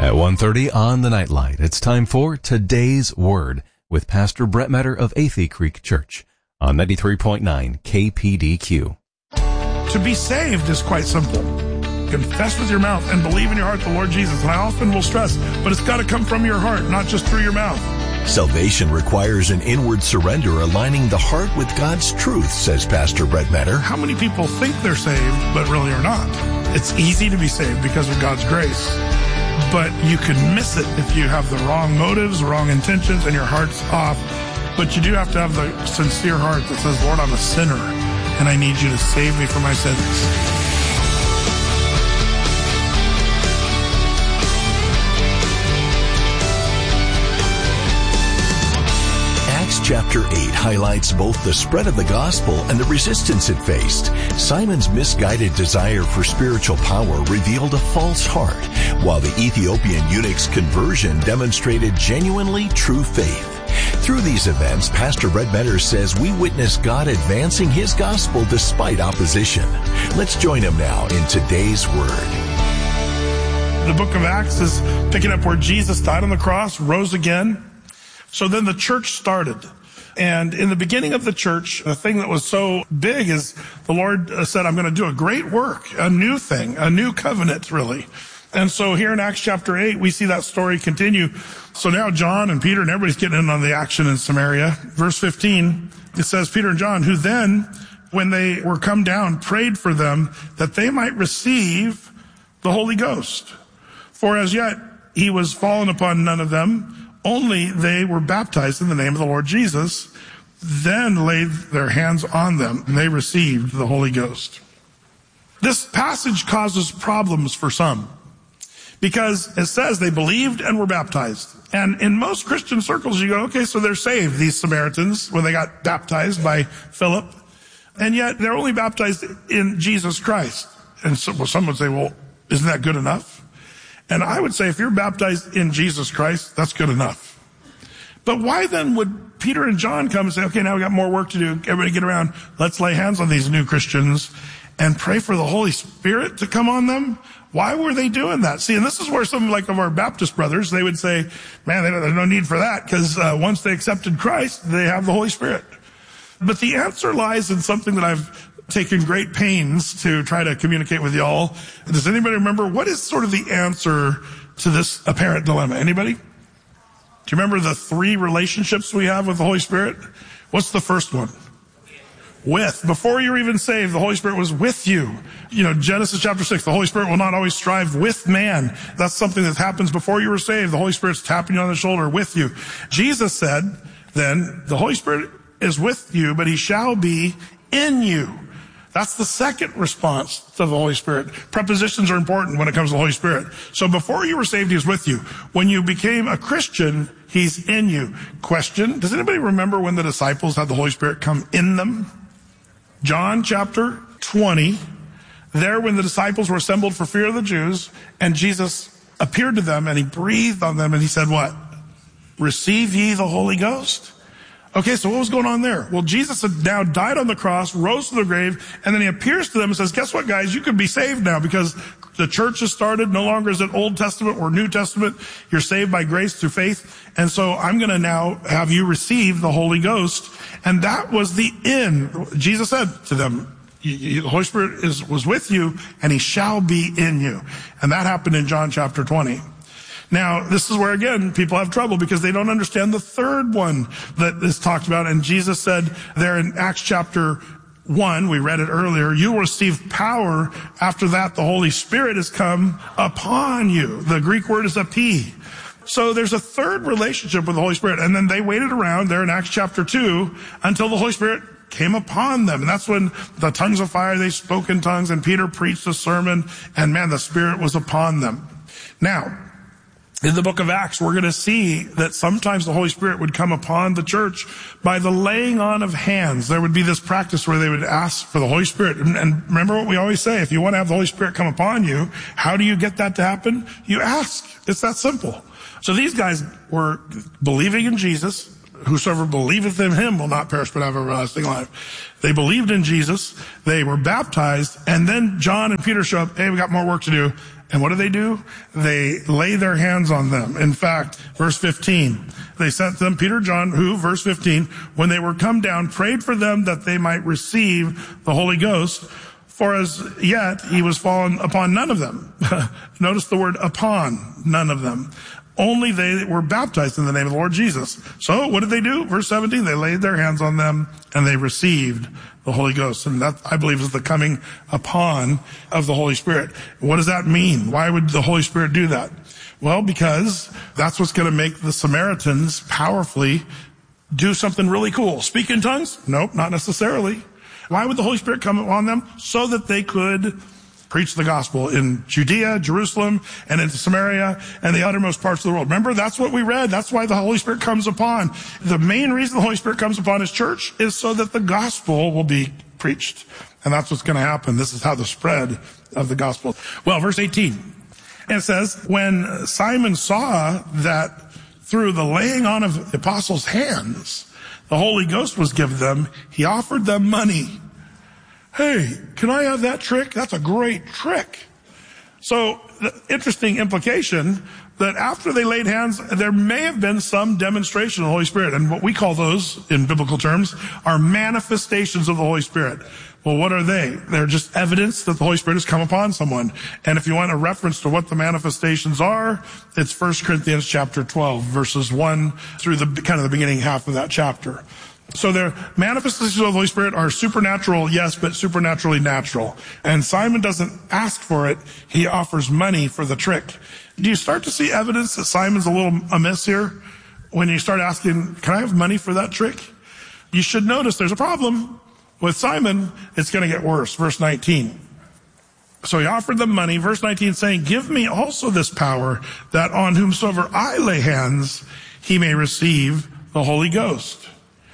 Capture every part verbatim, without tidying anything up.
At one thirty on the Nightlight, it's time for Today's Word with Pastor Brett Metter of Athey Creek Church on ninety-three point nine K P D Q. To be saved is quite simple. Confess with your mouth and believe in your heart the Lord Jesus. And I often will stress, but it's got to come from your heart, not just through your mouth. Salvation requires an inward surrender, aligning the heart with God's truth, says Pastor Brett Metter. How many people think they're saved, but really are not? It's easy to be saved because of God's grace, but you can miss it if you have the wrong motives, wrong intentions, and your heart's off. But you do have to have the sincere heart that says, Lord, I'm a sinner, and I need you to save me from my sins. Acts chapter eight highlights both the spread of the gospel and the resistance it faced. Simon's misguided desire for spiritual power revealed a false heart, while the Ethiopian eunuch's conversion demonstrated genuinely true faith. Through these events, Pastor Brett Metter says we witness God advancing His gospel despite opposition. Let's join him now in today's Word. The book of Acts is picking up where Jesus died on the cross, rose again. So then the church started. And in the beginning of the church, the thing that was so big is the Lord said, I'm going to do a great work, a new thing, a new covenant, really. And so here in Acts chapter eight, we see that story continue. So now John and Peter and everybody's getting in on the action in Samaria. Verse fifteen, it says, Peter and John, who then, when they were come down, prayed for them that they might receive the Holy Ghost. For as yet he was fallen upon none of them, only they were baptized in the name of the Lord Jesus, then laid their hands on them, and they received the Holy Ghost. This passage causes problems for some, because it says they believed and were baptized. And in most Christian circles, you go, okay, so they're saved, these Samaritans, when they got baptized by Philip, and yet they're only baptized in Jesus Christ. And so, well, some would say, well, isn't that good enough? And I would say if you're baptized in Jesus Christ, that's good enough. But why then would Peter and John come and say, okay, now we got more work to do. Everybody get around. Let's lay hands on these new Christians and pray for the Holy Spirit to come on them? Why were they doing that? See, and this is where some like of our Baptist brothers, they would say, man, there's no need for that because uh, once they accepted Christ, they have the Holy Spirit. But the answer lies in something that I've taken great pains to try to communicate with y'all. Does anybody remember what is sort of the answer to this apparent dilemma? Anybody? Do you remember the three relationships we have with the Holy Spirit? What's the first one? With. Before you were even saved, the Holy Spirit was with you. You know, Genesis chapter six, the Holy Spirit will not always strive with man. That's something that happens before you were saved. The Holy Spirit's tapping you on the shoulder with you. Jesus said, then, the Holy Spirit is with you, but He shall be in you. That's the second response to the Holy Spirit. Prepositions are important when it comes to the Holy Spirit. So before you were saved, He was with you. When you became a Christian, He's in you. Question, does anybody remember when the disciples had the Holy Spirit come in them? John chapter twenty, there when the disciples were assembled for fear of the Jews, and Jesus appeared to them and He breathed on them and He said what? Receive ye the Holy Ghost? Okay, so what was going on there? Well, Jesus had now died on the cross, rose from the grave, and then He appears to them and says, guess what, guys? You could be saved now because the church has started. No longer is it Old Testament or New Testament. You're saved by grace through faith. And so I'm going to now have you receive the Holy Ghost. And that was the end. Jesus said to them, the Holy Spirit is, was with you, and He shall be in you. And that happened in John chapter twenty. Now, this is where, again, people have trouble because they don't understand the third one that is talked about. And Jesus said there in Acts chapter one, we read it earlier, you will receive power. After that, the Holy Spirit has come upon you. The Greek word is epi. So there's a third relationship with the Holy Spirit. And then they waited around there in Acts chapter two until the Holy Spirit came upon them. And that's when the tongues of fire, they spoke in tongues, and Peter preached a sermon, and man, the Spirit was upon them. Now, in the book of Acts, we're going to see that sometimes the Holy Spirit would come upon the church by the laying on of hands. There would be this practice where they would ask for the Holy Spirit. And remember what we always say, if you want to have the Holy Spirit come upon you, how do you get that to happen? You ask. It's that simple. So these guys were believing in Jesus. Whosoever believeth in Him will not perish but have everlasting life. They believed in Jesus. They were baptized. And then John and Peter show up. Hey, we got more work to do. And what do they do? They lay their hands on them. In fact, verse fifteen, they sent them, Peter and John, who, verse fifteen, when they were come down, prayed for them that they might receive the Holy Ghost. For as yet he was fallen upon none of them. Notice the word upon, none of them. Only they were baptized in the name of the Lord Jesus. So what did they do? Verse seventeen, they laid their hands on them and they received the Holy Ghost. And that, I believe, is the coming upon of the Holy Spirit. What does that mean? Why would the Holy Spirit do that? Well, because that's what's going to make the Samaritans powerfully do something really cool. Speak in tongues? Nope, not necessarily. Why would the Holy Spirit come upon them? So that they could preach the gospel in Judea, Jerusalem, and into Samaria, and the uttermost parts of the world. Remember, that's what we read. That's why the Holy Spirit comes upon. The main reason the Holy Spirit comes upon His church is so that the gospel will be preached. And that's what's going to happen. This is how the spread of the gospel. Well, verse eighteen. And it says, when Simon saw that through the laying on of the apostles' hands, the Holy Ghost was given them, he offered them money. Hey, can I have that trick? That's a great trick. So, the interesting implication that after they laid hands, there may have been some demonstration of the Holy Spirit. And what we call those, in biblical terms, are manifestations of the Holy Spirit. Well, what are they? They're just evidence that the Holy Spirit has come upon someone. And if you want a reference to what the manifestations are, it's First Corinthians chapter twelve, verses one through the kind of the beginning half of that chapter. So their manifestations of the Holy Spirit are supernatural, yes, but supernaturally natural. And Simon doesn't ask for it. He offers money for the trick. Do you start to see evidence that Simon's a little amiss here? When you start asking, can I have money for that trick? You should notice there's a problem. With Simon, it's going to get worse. Verse nineteen. So he offered them money. Verse nineteen saying, give me also this power that on whomsoever I lay hands, he may receive the Holy Ghost.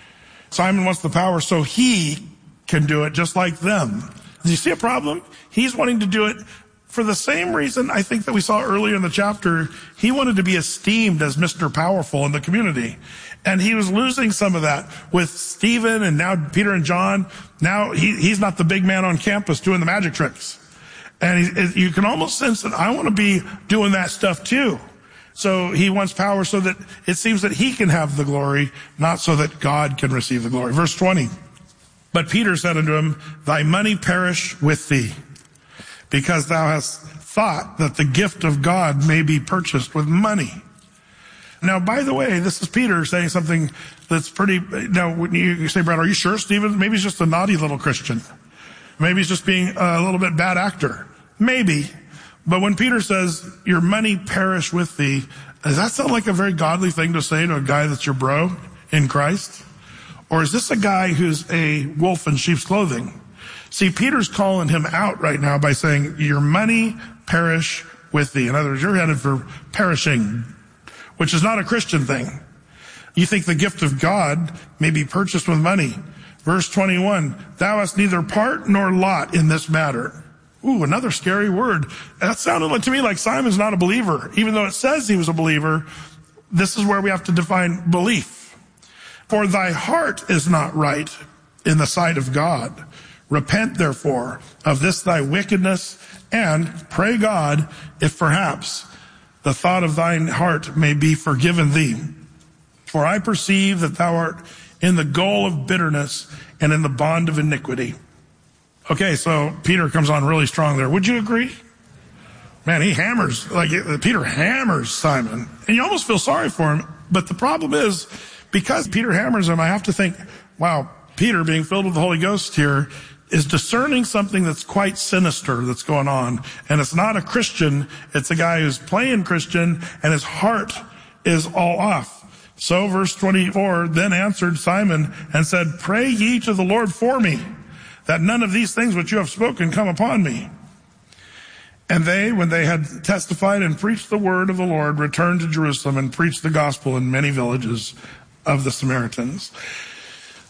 Simon wants the power so he can do it just like them. Do you see a problem? He's wanting to do it for the same reason I think that we saw earlier in the chapter. He wanted to be esteemed as Mister Powerful in the community. And he was losing some of that with Stephen and now Peter and John. Now he, he's not the big man on campus doing the magic tricks. And he, you can almost sense that I want to be doing that stuff too. So he wants power so that it seems that he can have the glory, not so that God can receive the glory. Verse twenty. But Peter said unto him, thy money perish with thee, because thou hast thought that the gift of God may be purchased with money. Now, by the way, this is Peter saying something that's pretty, now, when you say, Brad, are you sure, Stephen? Maybe he's just a naughty little Christian. Maybe he's just being a little bit bad actor. Maybe. But when Peter says, your money perish with thee, does that sound like a very godly thing to say to a guy that's your bro in Christ? Or is this a guy who's a wolf in sheep's clothing? See, Peter's calling him out right now by saying, your money perish with thee. In other words, you're headed for perishing, which is not a Christian thing. You think the gift of God may be purchased with money. Verse twenty-one, thou hast neither part nor lot in this matter. Ooh, another scary word. That sounded to me like Simon's not a believer. Even though it says he was a believer, this is where we have to define belief. For thy heart is not right in the sight of God. Repent, therefore, of this thy wickedness, and pray God, if perhaps the thought of thine heart may be forgiven thee. For I perceive that thou art in the gall of bitterness and in the bond of iniquity. Okay, so Peter comes on really strong there. Would you agree? Man, he hammers, like Peter hammers Simon. And you almost feel sorry for him. But the problem is, because Peter hammers him, I have to think, wow, Peter being filled with the Holy Ghost here is discerning something that's quite sinister that's going on. And it's not a Christian. It's a guy who's playing Christian and his heart is all off. So verse twenty-four, then answered Simon and said, pray ye to the Lord for me, that none of these things which you have spoken come upon me. And they, when they had testified and preached the word of the Lord, returned to Jerusalem and preached the gospel in many villages of the Samaritans.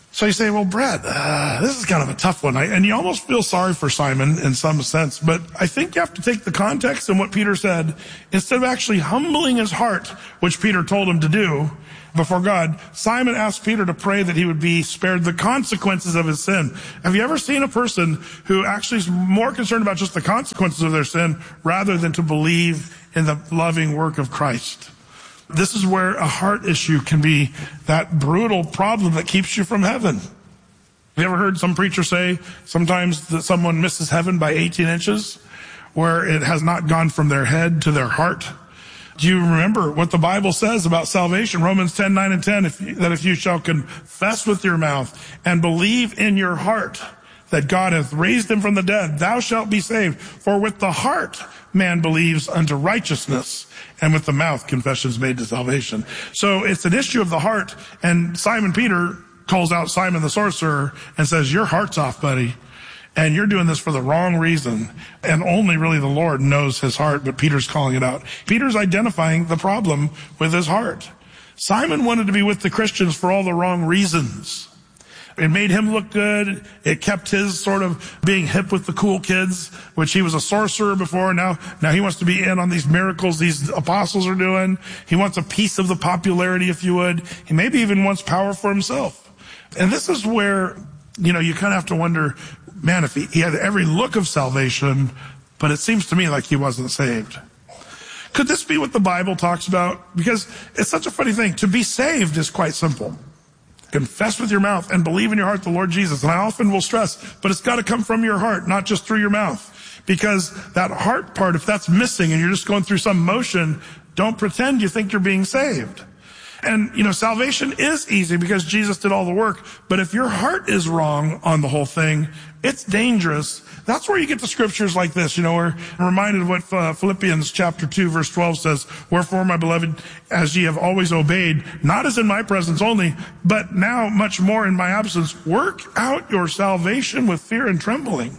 So you say, well, Brett, uh, this is kind of a tough one. I, and you almost feel sorry for Simon in some sense. But I think you have to take the context and what Peter said. Instead of actually humbling his heart, which Peter told him to do before God, Simon asked Peter to pray that he would be spared the consequences of his sin. Have you ever seen a person who actually is more concerned about just the consequences of their sin rather than to believe in the loving work of Christ? This is where a heart issue can be that brutal problem that keeps you from heaven. Have you ever heard some preacher say sometimes that someone misses heaven by eighteen inches, where it has not gone from their head to their heart? Do you remember what the Bible says about salvation? Romans ten, nine and ten, if you, that if you shall confess with your mouth and believe in your heart that God hath raised him from the dead, thou shalt be saved. For with the heart man believes unto righteousness, and with the mouth confession is made to salvation. So it's an issue of the heart, and Simon Peter calls out Simon the sorcerer and says, your heart's off, buddy, and you're doing this for the wrong reason, and only really the Lord knows his heart, but Peter's calling it out. Peter's identifying the problem with his heart. Simon wanted to be with the Christians for all the wrong reasons. It made him look good. It kept his sort of being hip with the cool kids, which he was a sorcerer before. Now, now he wants to be in on these miracles these apostles are doing. He wants a piece of the popularity, if you would. He maybe even wants power for himself. And this is where, you know, you kind of have to wonder, man, if he, he had every look of salvation, but it seems to me like he wasn't saved. Could this be what the Bible talks about? Because it's such a funny thing. To be saved is quite simple. Confess with your mouth and believe in your heart the Lord Jesus. And I often will stress, but it's got to come from your heart, not just through your mouth. Because that heart part, if that's missing and you're just going through some motion, don't pretend you think you're being saved. And, you know, salvation is easy because Jesus did all the work. But if your heart is wrong on the whole thing, it's dangerous. That's where you get the scriptures like this. You know, we're reminded of what uh, Philippians chapter two, verse twelve says, wherefore, my beloved, as ye have always obeyed, not as in my presence only, but now much more in my absence, work out your salvation with fear and trembling.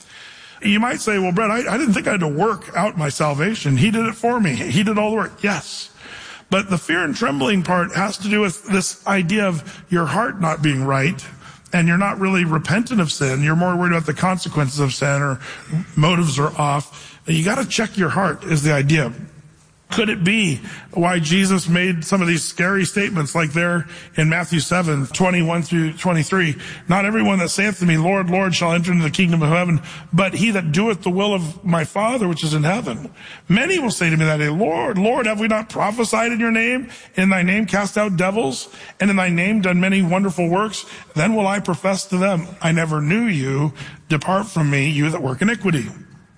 You might say, well, Brett, I, I didn't think I had to work out my salvation. He did it for me. He did all the work. Yes. But the fear and trembling part has to do with this idea of your heart not being right, and you're not really repentant of sin. You're more worried about the consequences of sin, or motives are off. You got to check your heart is the idea. Could it be why Jesus made some of these scary statements like there in Matthew seven, twenty-one through twenty-three? Not everyone that saith to me, Lord, Lord, shall enter into the kingdom of heaven, but he that doeth the will of my Father which is in heaven. Many will say to me that day, Lord, Lord, have we not prophesied in your name? In thy name cast out devils? And in thy name done many wonderful works? Then will I profess to them, I never knew you. Depart from me, you that work iniquity.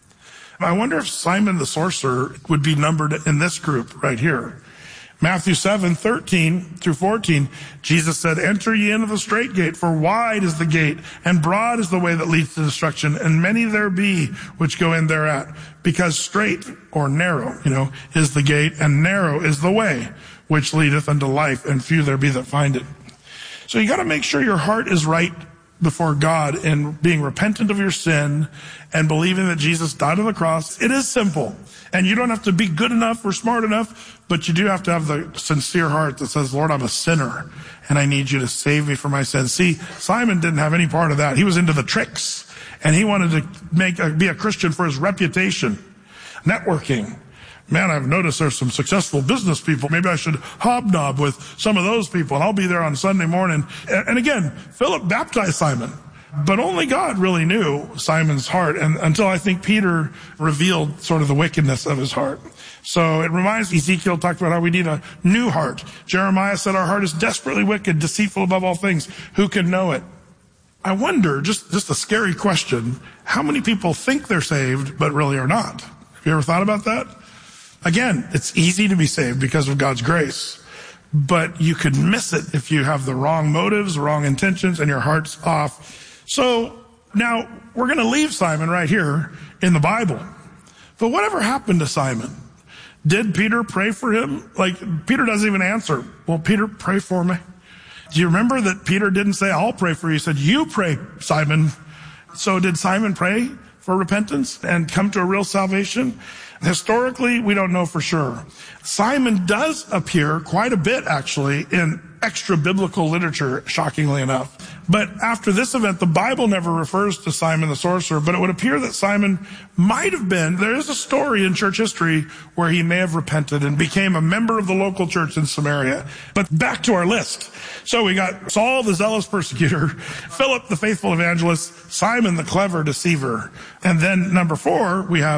I wonder if Simon the sorcerer would be numbered in this group right here. Matthew seven, thirteen through fourteen, Jesus said, enter ye into the straight gate, for wide is the gate, and broad is the way that leads to destruction, and many there be which go in thereat. Because straight, or narrow, you know, is the gate, and narrow is the way which leadeth unto life, and few there be that find it. So you gotta make sure your heart is right before God and being repentant of your sin and believing that Jesus died on the cross. It is simple. And you don't have to be good enough or smart enough, but you do have to have the sincere heart that says, Lord, I'm a sinner and I need you to save me from my sins. See, Simon didn't have any part of that. He was into the tricks and he wanted to make a, be a Christian for his reputation. Networking. Man, I've noticed there's some successful business people. Maybe I should hobnob with some of those people, and I'll be there on Sunday morning. And again, Philip baptized Simon, but only God really knew Simon's heart, and until I think Peter revealed sort of the wickedness of his heart. So it reminds me, Ezekiel talked about how we need a new heart. Jeremiah said our heart is desperately wicked, deceitful above all things. Who can know it? I wonder, just, just a scary question, how many people think they're saved but really are not? Have you ever thought about that? Again, it's easy to be saved because of God's grace, but you could miss it if you have the wrong motives, wrong intentions, and your heart's off. So now we're going to leave Simon right here in the Bible. But whatever happened to Simon? Did Peter pray for him? Like, Peter doesn't even answer. Well, Peter, pray for me. Do you remember that Peter didn't say, I'll pray for you? He said, you pray, Simon. So did Simon pray for repentance and come to a real salvation? Historically, we don't know for sure. Simon does appear quite a bit, actually, in extra biblical literature, shockingly enough. But after this event, the Bible never refers to Simon the sorcerer, but it would appear that Simon might have been, there is a story in church history where he may have repented and became a member of the local church in Samaria. But back to our list. So we got Saul, the zealous persecutor, Philip, the faithful evangelist, Simon, the clever deceiver. And then number four, we have